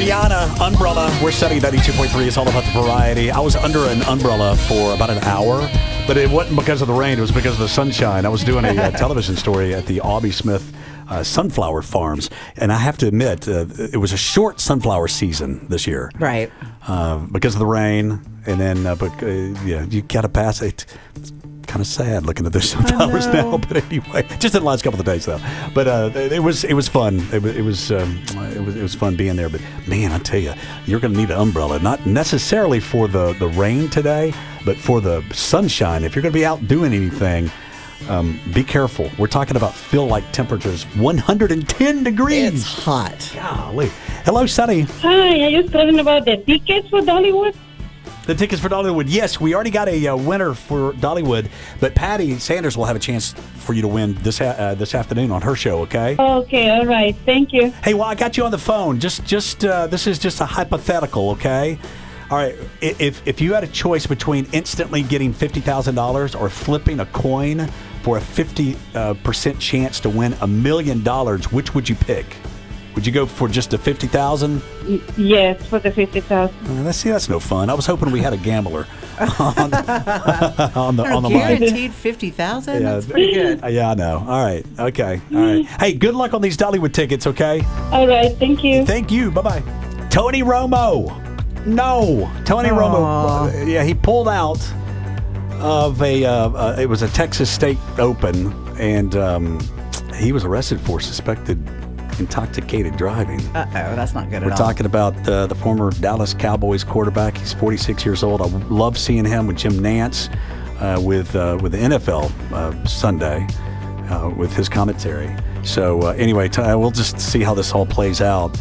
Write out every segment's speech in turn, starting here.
Rihanna, Umbrella. We're setting 92.3. It's all about the variety. I was under an umbrella for about an hour, but it wasn't because of the rain. It was because of the sunshine. I was doing a television story at the Aubie Smith sunflower farms, and I have to admit, it was a short sunflower season this year. Right. Because of the rain, and then you got to pass it. Kind of sad looking at those sunflowers now, but anyway, just in the last couple of days though. But it was fun. It was fun being there. But man, I tell you, you're going to need an umbrella, not necessarily for the rain today, but for the sunshine. If you're going to be out doing anything, be careful. We're talking about feel-like temperatures, 110 degrees. It's hot. Golly. Hello, Sunny. Hi, are you talking about the tickets for Dollywood? The tickets for Dollywood. Yes, we already got a winner for Dollywood, but Patty Sanders will have a chance for you to win this afternoon on her show, okay? Okay, all right. Thank you. Hey, well, I got you on the phone. Just this is just a hypothetical, okay? All right, if you had a choice between instantly getting $50,000 or flipping a coin for a 50% chance to win $1 million, which would you pick? Would you go for just a $50,000? Yes, for the 50,000. That's no fun. I was hoping we had a gambler on the mic. Guaranteed 50,000. That's pretty good. Yeah, I know. All right. Okay. All right. Hey, good luck on these Dollywood tickets. Okay. All right. Thank you. Thank you. Bye bye. Tony Romo. No, Tony Romo. Yeah, he pulled out of it was a Texas State Open, and he was arrested for suspected intoxicated driving. That's not good at all. We're talking about the former Dallas Cowboys quarterback. He's 46 years old. I love seeing him with Jim Nantz with the NFL Sunday with his commentary. So anyway, we'll just see how this all plays out.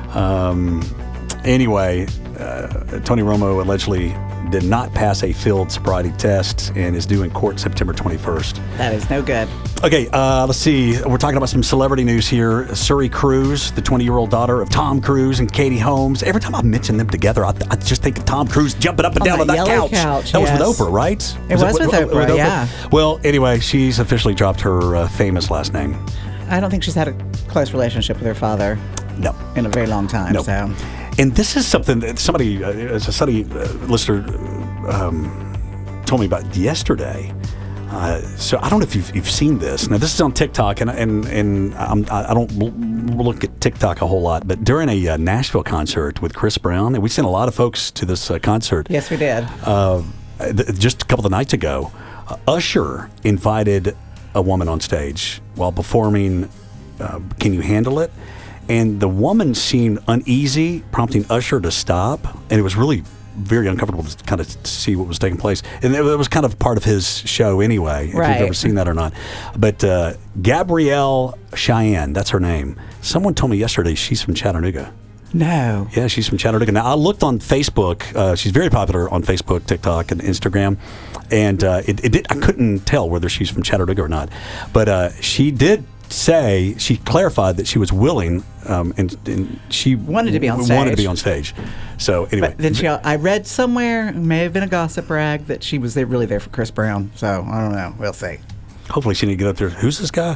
Anyway, Tony Romo allegedly did not pass a field sobriety test and is due in court September 21st. That is no good. Okay, let's see. We're talking about some celebrity news here. Suri Cruise, the 20-year-old daughter of Tom Cruise and Katie Holmes. Every time I mention them together, I just think of Tom Cruise jumping up and down on that couch. That was with Oprah, right? It was with Oprah, yeah. Well, anyway, she's officially dropped her famous last name. I don't think she's had a close relationship with her father. No. In a very long time, no. so... And this is something that somebody, as a Sunny listener, told me about yesterday. So I don't know if you've seen this. Now this is on TikTok, and I don't look at TikTok a whole lot. But during a Nashville concert with Chris Brown, and we sent a lot of folks to this concert. Yes, we did. Just a couple of nights ago, Usher invited a woman on stage while performing "Can You Handle It?" And the woman seemed uneasy, prompting Usher to stop. And it was really very uncomfortable to kind of see what was taking place. And it was kind of part of his show anyway, if you've ever seen that or not. But Gabrielle Cheyenne, that's her name. Someone told me yesterday she's from Chattanooga. No. Yeah, she's from Chattanooga. Now, I looked on Facebook. She's very popular on Facebook, TikTok, and Instagram. And I couldn't tell whether she's from Chattanooga or not. But she did say, she clarified that she was willing and she wanted to be on stage. So anyway, but then I read somewhere, it may have been a gossip rag, that she was really there for Chris Brown. So I don't know. We'll see. Hopefully she didn't get up there. Who's this guy?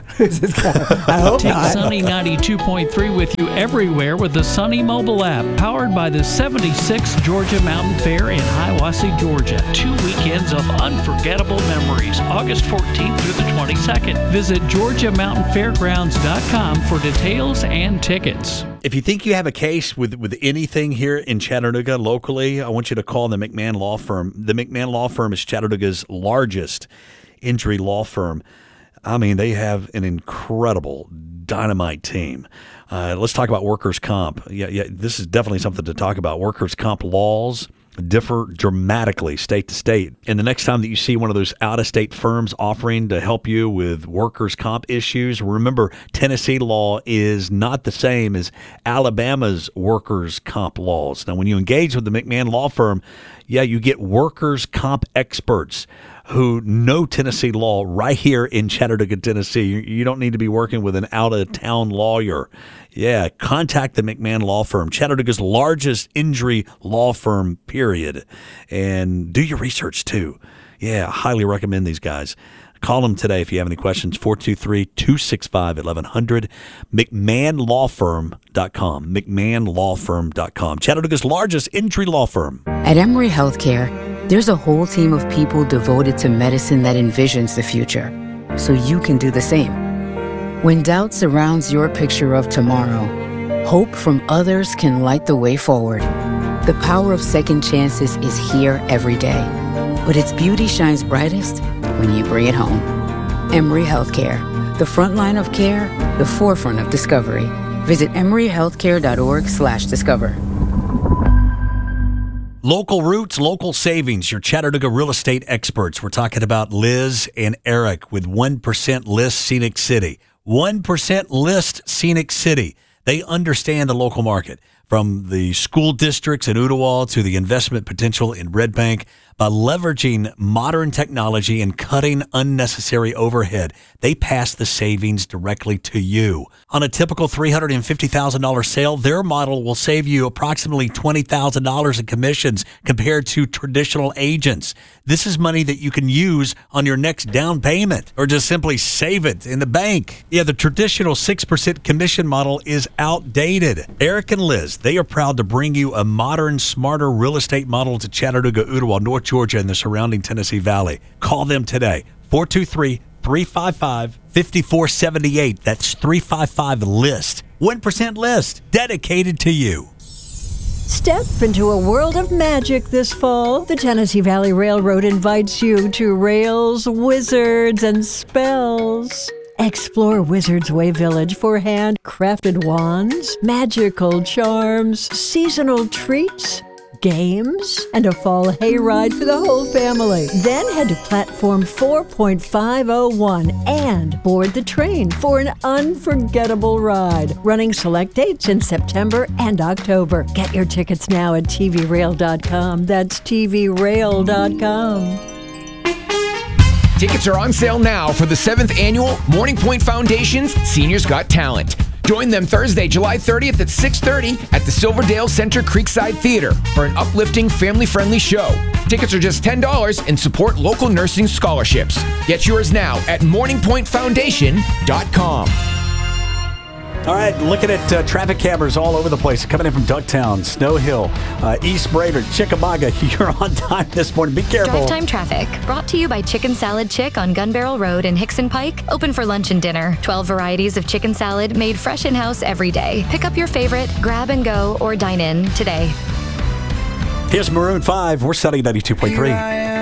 I hope Take not. Sunny 92.3 with you everywhere with the Sunny mobile app, powered by the 76th Georgia Mountain Fair in Hiawassee, Georgia. 2 weekends of unforgettable memories, August 14th through the 22nd. Visit GeorgiaMountainFairgrounds.com for details and tickets. If you think you have a case with anything here in Chattanooga locally, I want you to call the McMahon Law Firm. The McMahon Law Firm is Chattanooga's largest injury law firm. I mean, they have an incredible dynamite team. Let's talk about workers' comp. Yeah, this is definitely something to talk about. Workers' comp laws differ dramatically state to state. And the next time that you see one of those out-of-state firms offering to help you with workers' comp issues, remember Tennessee law is not the same as Alabama's workers' comp laws. Now, when you engage with the McMahon Law Firm, you get workers' comp experts who know Tennessee law right here in Chattanooga, Tennessee. You don't need to be working with an out-of-town lawyer. Yeah, contact the McMahon Law Firm, Chattanooga's largest injury law firm, period. And do your research, too. Yeah, highly recommend these guys. Call them today if you have any questions. 423-265-1100. McMahonLawFirm.com. McMahonLawFirm.com. Chattanooga's largest injury law firm. At Emory Healthcare, there's a whole team of people devoted to medicine that envisions the future, so you can do the same. When doubt surrounds your picture of tomorrow, hope from others can light the way forward. The power of second chances is here every day, but its beauty shines brightest when you bring it home. Emory Healthcare, the front line of care, the forefront of discovery. Visit emoryhealthcare.org/discover. Local roots, local savings, your Chattanooga real estate experts. We're talking about Liz and Eric with 1% List Scenic City. 1% List Scenic City. They understand the local market, from the school districts in Ooltewah to the investment potential in Red Bank. By leveraging modern technology and cutting unnecessary overhead, they pass the savings directly to you. On a typical $350,000 sale, their model will save you approximately $20,000 in commissions compared to traditional agents. This is money that you can use on your next down payment or just simply save it in the bank. Yeah, the traditional 6% commission model is outdated. Eric and Liz, they are proud to bring you a modern, smarter real estate model to Chattanooga, Ooltewah, North Georgia, and the surrounding Tennessee Valley. Call them today, 423-355-5478. That's 355-LIST. 1% List, dedicated to you. Step into a world of magic this fall. The Tennessee Valley Railroad invites you to Rails, Wizards, and Spells. Explore Wizards Way Village for handcrafted wands, magical charms, seasonal treats, games, and a fall hayride for the whole family. Then head to platform 4.501 and board the train for an unforgettable ride. Running select dates in September and October. Get your tickets now at tvrail.com. That's tvrail.com. Tickets are on sale now for the 7th annual Morning Point Foundation's Seniors Got Talent. Join them Thursday, July 30th at 6:30 at the Silverdale Center Creekside Theater for an uplifting, family-friendly show. Tickets are just $10 and support local nursing scholarships. Get yours now at morningpointfoundation.com. All right, looking at traffic cameras all over the place. Coming in from Ducktown, Snow Hill, East Brainerd, Chickamauga. You're on time this morning. Be careful. Drive time traffic brought to you by Chicken Salad Chick on Gun Barrel Road in Hickson Pike. Open for lunch and dinner. 12 varieties of chicken salad made fresh in-house every day. Pick up your favorite, grab and go, or dine in today. Here's Maroon 5. We're setting 92.3.